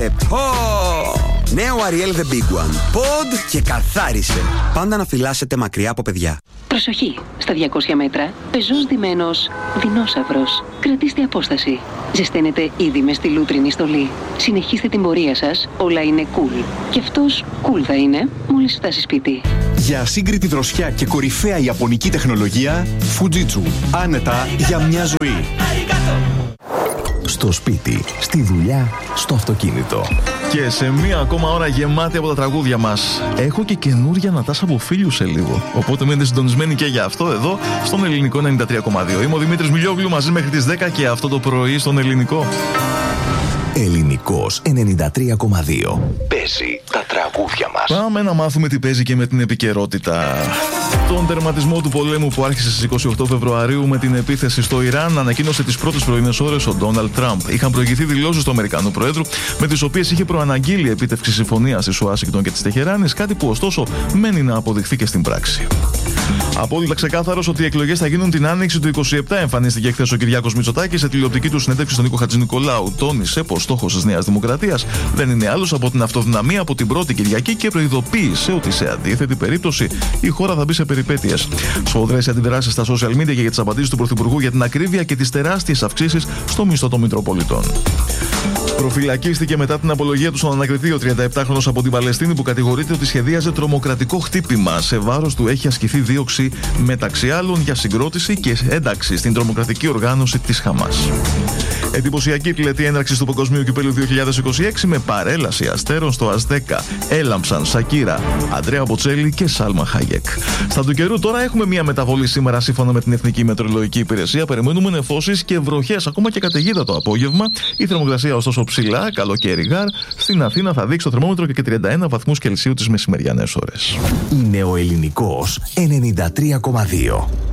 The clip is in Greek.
Νέο Ariel The Big One. Pod και καθάρισε. Πάντα να φυλάσσετε μακριά από παιδιά. Προσοχή! Στα 200 μέτρα, πεζός ντυμένος δεινόσαυρος. Κρατήστε απόσταση. Ζεσταίνετε ήδη με στη λούτρινη στολή. Συνεχίστε την πορεία σας, όλα είναι cool. Και αυτός cool θα είναι μόλις φτάσει σπίτι. Για ασύγκριτη δροσιά και κορυφαία ιαπωνική τεχνολογία, Fujitsu. Άνετα για μια ζωή. Στο σπίτι, στη δουλειά, στο αυτοκίνητο. Και σε μία ακόμα ώρα γεμάτη από τα τραγούδια μας. Έχω και καινούρια Νατάσα από φίλους σε λίγο. Οπότε μείνετε συντονισμένοι και για αυτό εδώ στον Ελληνικό 93,2. Είμαι ο Δημήτρης Μιλιόγλου μαζί μέχρι τις 10 και αυτό το πρωί στον Ελληνικό. Ελληνικός 93,2. Παίζει τα τραγούδια μας. Πάμε να μάθουμε τι παίζει και με την επικαιρότητα. Τον τερματισμό του πολέμου που άρχισε στις 28 Φεβρουαρίου με την επίθεση στο Ιράν ανακοίνωσε τις πρώτες πρωινές ώρες ο Ντόναλντ Τραμπ. Είχαν προηγηθεί δηλώσεις του Αμερικανού Προέδρου με τις οποίες είχε προαναγγείλει επίτευξη συμφωνίας της Ουάσιγκτον και της Τεχεράνης, κάτι που ωστόσο μένει να αποδειχθεί και στην πράξη. Απόλυτα ξεκάθαρος ότι οι εκλογές θα γίνουν την άνοιξη του 27, εμφανίστηκε χθες ο Κυριάκος Μητσοτάκης σε τηλεοπτική του συνέντευξη στον Νίκο Χατζηνικολάου. Τόνισε πως στόχος της Νέας Δημοκρατίας δεν είναι άλλος από την αυτοδυναμία από την πρώτη Κυριακή και προειδοποίησε ότι σε αντίθετη περίπτωση η χώρα θα μπει σε περιπέτειες. Σφοδρές αντιδράσεις στα social media για τις απαντήσεις του Πρωθυπουργού για την ακρίβεια και τις τεράστιες αυξήσεις στο μισθό των Μητροπολιτών. Προφυλακίστηκε μετά την απολογία του στον ανακριτή ο 37χρονος από την Παλαιστίνη που κατηγορείται ότι σχεδίαζε τρομοκρατικό χτύπημα. Σε βάρος του έχει ασκηθεί δίωξη μεταξύ άλλων για συγκρότηση και ένταξη στην τρομοκρατική οργάνωση της Χαμάς. Εντυπωσιακή πλετή έναρξης του Παγκοσμίου Κυπέλλου 2026 με παρέλαση αστέρων στο Αζτέκα. Έλαμψαν Σακύρα, Αντρέα Μποτσέλη και Σάλμα Χάγεκ. Στα του καιρού τώρα έχουμε μια μεταβολή σήμερα σύμφωνα με την Εθνική Μετεωρολογική Υπηρεσία. Περιμένουμε νεφώσεις και βροχές, ακόμα και καταιγίδα το απόγευμα. Η θερμοκρασία ωστόσο ψηλά, καλοκαίρι γάρ. Στην Αθήνα θα δείξει το θερμόμετρο και 31 βαθμούς Κελσίου τις μεσημεριανές ώρες. Είναι ο Ελληνικός 93,2.